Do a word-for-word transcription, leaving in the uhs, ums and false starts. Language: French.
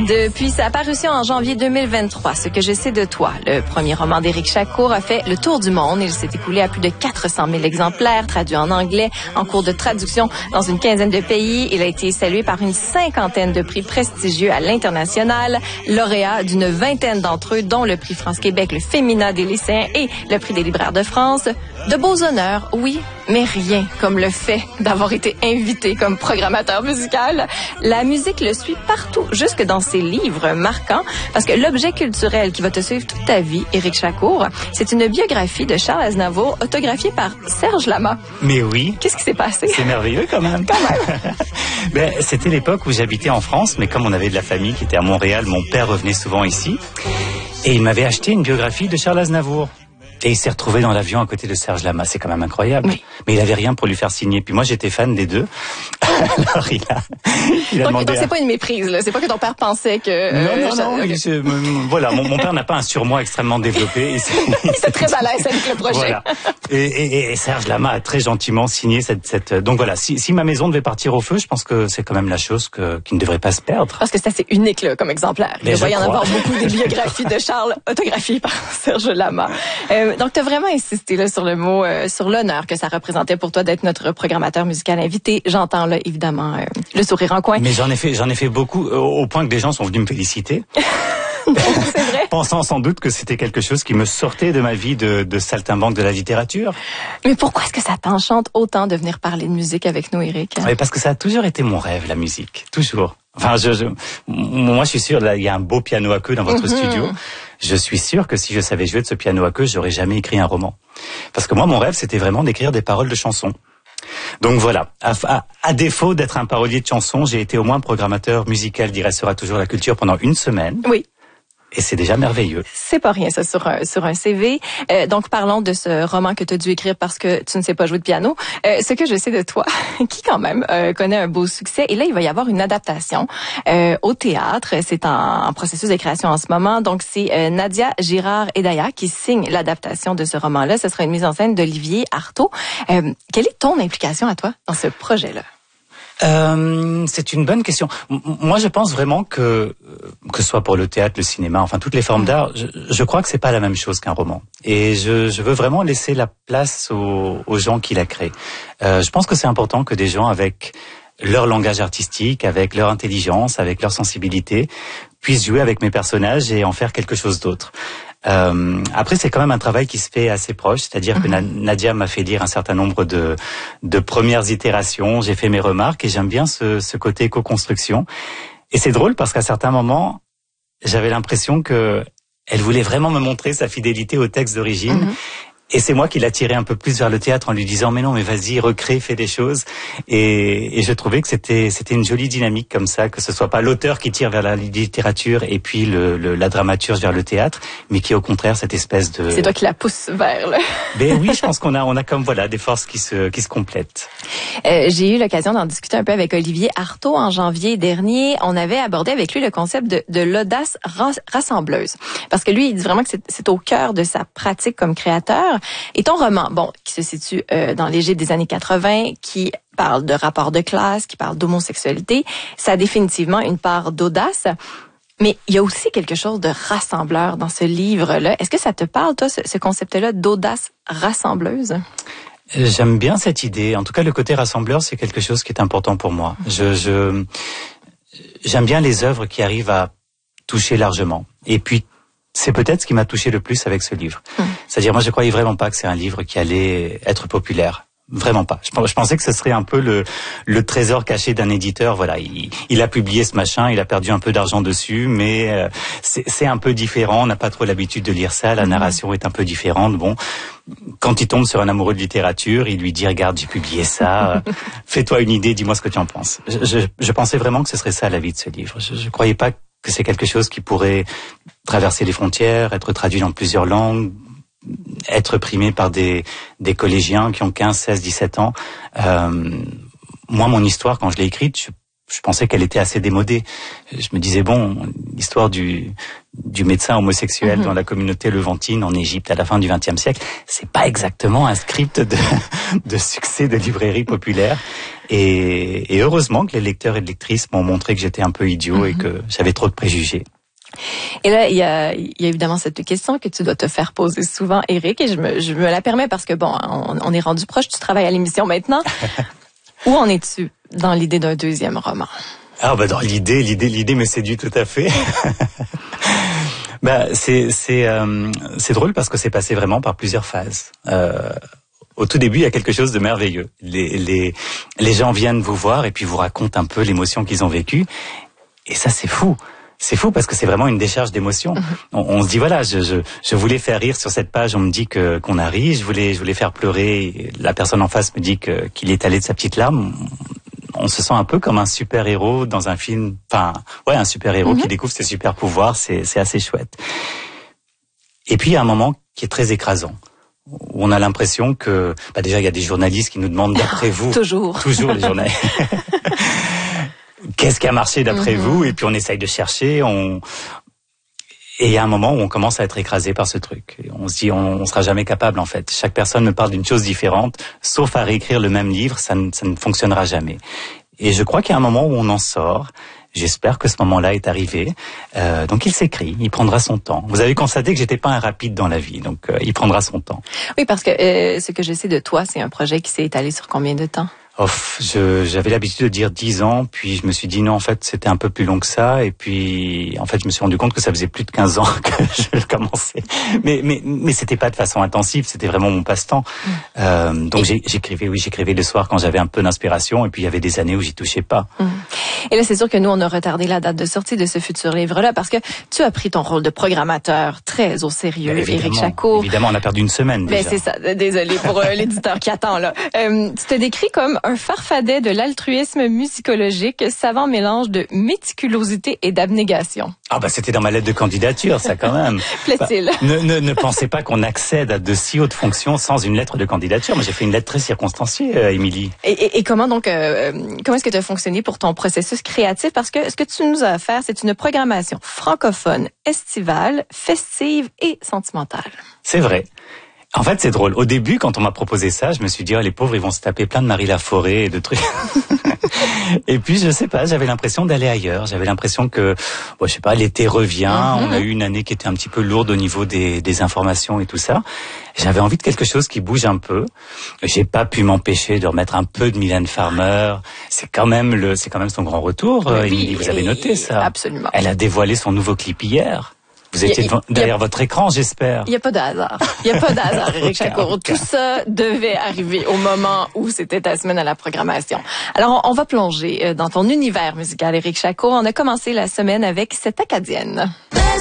Depuis sa parution en janvier deux mille vingt-trois, Ce que je sais de toi, le premier roman d'Éric Chacour, a fait le tour du monde. Il s'est écoulé à plus de quatre cent mille exemplaires, traduits en anglais, en cours de traduction dans une quinzaine de pays. Il a été salué par une cinquantaine de prix prestigieux à l'international, lauréat d'une vingtaine d'entre eux, dont le prix France-Québec, le Fémina des lycéens et le prix des libraires de France. De beaux honneurs, oui, mais rien comme le fait d'avoir été invité comme programmateur musical. La musique le suit partout, jusque dans ses livres marquants, parce que l'objet culturel qui va te suivre toute ta vie, Éric Chacour, c'est une biographie de Charles Aznavour, autographiée par Serge Lama. Mais oui. Qu'est-ce qui s'est passé? C'est merveilleux quand même. Quand même. Ben, c'était l'époque où j'habitais en France, mais comme on avait de la famille qui était à Montréal, mon père revenait souvent ici, et il m'avait acheté une biographie de Charles Aznavour. Et il s'est retrouvé dans l'avion à côté de Serge Lama. C'est quand même incroyable. Oui. Mais il avait rien pour lui faire signer. Puis moi, j'étais fan des deux. Alors, il a, il a donc, demandé... Donc, c'est à... pas une méprise, là. C'est pas que ton père pensait que... Euh, non, non, non. okay. je, voilà, mon, mon père n'a pas un surmoi extrêmement développé. Il c'est très à l'aise avec le projet. Voilà. Et, et, et Serge Lama a très gentiment signé cette... cette... Donc voilà, si, si ma maison devait partir au feu, je pense que c'est quand même la chose que, qui ne devrait pas se perdre. Parce que c'est assez unique, là, comme exemplaire. Mais il va y en crois. avoir beaucoup des biographies de Charles autographiées par Serge Lama. Euh, donc, tu as vraiment insisté là, sur le mot, euh, sur l'honneur que ça représentait pour toi d'être notre programmateur musical invité. J'entends là, évidemment, euh, le sourire en coin. Mais j'en ai fait, j'en ai fait beaucoup, au point que des gens sont venus me féliciter. Non, c'est vrai. Pensant sans doute que c'était quelque chose qui me sortait de ma vie de, de saltimbanque de la littérature. Mais pourquoi est-ce que ça t'enchante autant de venir parler de musique avec nous, Éric? Oui, parce que ça a toujours été mon rêve, la musique. Toujours. Enfin, je, je, moi, je suis sûr, là, il y a un beau piano à queue dans votre mm-hmm. studio. Je suis sûr que si je savais jouer de ce piano à queue, j'aurais jamais écrit un roman. Parce que moi, mon rêve, c'était vraiment d'écrire des paroles de chansons. Donc voilà, à, à, à défaut d'être un parolier de chansons, j'ai été au moins programmateur musical d'Il restera toujours la culture pendant une semaine. Oui. Et c'est déjà merveilleux. C'est pas rien, ça, sur un, sur un C V. Euh, donc, parlons de ce roman que tu as dû écrire parce que tu ne sais pas jouer de piano. Euh, ce que je sais de toi, qui quand même euh, connaît un beau succès. Et là, il va y avoir une adaptation euh, au théâtre. C'est en, en processus de création en ce moment. Donc, c'est euh, Nadia Girard-Edaya qui signe l'adaptation de ce roman-là. Ce sera une mise en scène d'Olivier Artaud. Euh, quelle est ton implication à toi dans ce projet-là? Euh, c'est une bonne question. M- moi, je pense vraiment que, que ce soit pour le théâtre, le cinéma, enfin toutes les formes d'art, je, je crois que c'est pas la même chose qu'un roman. Et je, je veux vraiment laisser la place aux, aux gens qui la créent. Euh, je pense que c'est important que des gens avec leur langage artistique, avec leur intelligence, avec leur sensibilité, puissent jouer avec mes personnages et en faire quelque chose d'autre. Euh, après, c'est quand même un travail qui se fait assez proche, c'est-à-dire que Nadia m'a fait lire un certain nombre de, de premières itérations, j'ai fait mes remarques et j'aime bien ce, ce côté co-construction. Et c'est drôle parce qu'à certains moments, j'avais l'impression que elle voulait vraiment me montrer sa fidélité au texte d'origine. Mm-hmm. Et c'est moi qui l'a tiré un peu plus vers le théâtre en lui disant mais non mais vas-y recrée, fais des choses et, et je trouvais que c'était c'était une jolie dynamique comme ça, que ce soit pas l'auteur qui tire vers la littérature et puis le, le la dramaturge vers le théâtre, mais qui au contraire cette espèce de c'est toi qui la pousse vers le ben oui, je pense qu'on a on a comme voilà des forces qui se qui se complètent. Euh, j'ai eu l'occasion d'en discuter un peu avec Olivier Artaud en janvier dernier. On avait abordé avec lui le concept de, de l'audace rassembleuse parce que lui il dit vraiment que c'est, c'est au cœur de sa pratique comme créateur. Et ton roman, bon, qui se situe euh, dans l'Égypte des années quatre-vingts, qui parle de rapport de classe, qui parle d'homosexualité, ça a définitivement une part d'audace. Mais il y a aussi quelque chose de rassembleur dans ce livre-là. Est-ce que ça te parle, toi, ce, ce concept-là d'audace rassembleuse? J'aime bien cette idée. En tout cas, le côté rassembleur, c'est quelque chose qui est important pour moi. Je, je, j'aime bien les œuvres qui arrivent à toucher largement. Et puis, c'est peut-être ce qui m'a touché le plus avec ce livre. Mmh. C'est-à-dire, moi, je croyais vraiment pas que c'est un livre qui allait être populaire. Vraiment pas. Je pensais que ce serait un peu le, le trésor caché d'un éditeur. Voilà, il, il a publié ce machin, il a perdu un peu d'argent dessus, mais euh, c'est, c'est un peu différent. On n'a pas trop l'habitude de lire ça. La narration est un peu différente. Bon, quand il tombe sur un amoureux de littérature, il lui dit regarde, j'ai publié ça. Fais-toi une idée, dis-moi ce que tu en penses. Je, je, je pensais vraiment que ce serait ça la vie de ce livre. Je, je croyais pas que c'est quelque chose qui pourrait traverser les frontières, être traduit dans plusieurs langues, être primé par des, des collégiens qui ont quinze, seize, dix-sept ans. Euh, moi, mon histoire, quand je l'ai écrite, je je pensais qu'elle était assez démodée. Je me disais, bon, l'histoire du, du médecin homosexuel mmh. dans la communauté levantine en Égypte à la fin du vingtième siècle, c'est pas exactement un script de, de succès de librairie populaire. Et, et heureusement que les lecteurs et les lectrices m'ont montré que j'étais un peu idiot mmh. et que j'avais trop de préjugés. Et là, il y a, il y a évidemment cette question que tu dois te faire poser souvent, Éric, et je me, je me la permets parce que, bon, on, on est rendu proche, tu travailles à l'émission maintenant. Où en es-tu dans l'idée d'un deuxième roman? Ah, bah, dans l'idée, l'idée, l'idée me séduit tout à fait. bah, c'est, c'est, euh, c'est drôle parce que c'est passé vraiment par plusieurs phases. Euh, Au tout début, il y a quelque chose de merveilleux. Les, les, les gens viennent vous voir et puis vous racontent un peu l'émotion qu'ils ont vécue. Et ça, c'est fou. C'est fou parce que c'est vraiment une décharge d'émotions. On, on se dit voilà, je, je, je voulais faire rire sur cette page, on me dit que qu'on a ri, je voulais, je voulais faire pleurer. La personne en face me dit que qu'il est allé de sa petite larme. On se sent un peu comme un super héros dans un film. Enfin, ouais, un super héros mm-hmm. qui découvre ses super pouvoirs. C'est, c'est assez chouette. Et puis il y a un moment qui est très écrasant. Où on a l'impression que, bah déjà, il y a des journalistes qui nous demandent d'après vous. Toujours. Toujours les journalistes. Qu'est-ce qui a marché d'après mm-hmm. vous? Et puis on essaye de chercher. On... Et il y a un moment où on commence à être écrasé par ce truc. Et on se dit, on, on sera jamais capable en fait. Chaque personne me parle d'une chose différente, sauf à réécrire le même livre, ça ne, ça ne fonctionnera jamais. Et je crois qu'il y a un moment où on en sort. J'espère que ce moment-là est arrivé. Euh, donc il s'écrit, il prendra son temps. Vous avez constaté que j'étais pas un rapide dans la vie, donc euh, il prendra son temps. Oui, parce que euh, ce que je sais de toi, c'est un projet qui s'est étalé sur combien de temps? Oh, je, j'avais l'habitude de dire dix ans, puis je me suis dit non, en fait, c'était un peu plus long que ça, et puis en fait, je me suis rendu compte que ça faisait plus de quinze ans que je commençais. Mais mais mais c'était pas de façon intensive, c'était vraiment mon passe-temps. Mmh. Euh, donc j'ai, j'écrivais, oui, j'écrivais le soir quand j'avais un peu d'inspiration, et puis il y avait des années où j'y touchais pas. Mmh. Et là, c'est sûr que nous, on a retardé la date de sortie de ce futur livre-là parce que tu as pris ton rôle de programmateur très au sérieux, Éric Chacour. Évidemment, on a perdu une semaine déjà. Ben c'est ça. Désolé pour euh, l'éditeur qui attend là. Euh, tu te décris comme un farfadet de l'altruisme musicologique, savant mélange de méticulosité et d'abnégation. Ah bah c'était dans ma lettre de candidature, ça quand même. Plaît-il? Bah, ne, ne, ne pensez pas qu'on accède à de si hautes fonctions sans une lettre de candidature. Moi, j'ai fait une lettre très circonstanciée, euh, Émilie. Et, et, et comment donc, euh, comment est-ce que tu as fonctionné pour ton processus créatif? Parce que ce que tu nous as à faire, c'est une programmation francophone, estivale, festive et sentimentale. C'est vrai. En fait, c'est drôle. Au début, quand on m'a proposé ça, je me suis dit, oh, les pauvres, ils vont se taper plein de Marie Laforêt et de trucs. Et puis, je sais pas, j'avais l'impression d'aller ailleurs. J'avais l'impression que, bon, je sais pas, l'été revient. Mm-hmm. On a eu une année qui était un petit peu lourde au niveau des, des informations et tout ça. J'avais envie de quelque chose qui bouge un peu. J'ai pas pu m'empêcher de remettre un peu de Mylène Farmer. C'est quand même le, c'est quand même son grand retour. Oui, Émilie, vous avez noté ça? Absolument. Elle a dévoilé son nouveau clip hier. Vous étiez devant, derrière a, votre écran, j'espère. Il n'y a pas de hasard. Il n'y a pas de hasard, Éric Chacour. Tout ça devait arriver au moment où c'était ta semaine à la programmation. Alors, on, on va plonger dans ton univers musical, Éric Chacour. On a commencé la semaine avec cette Acadienne.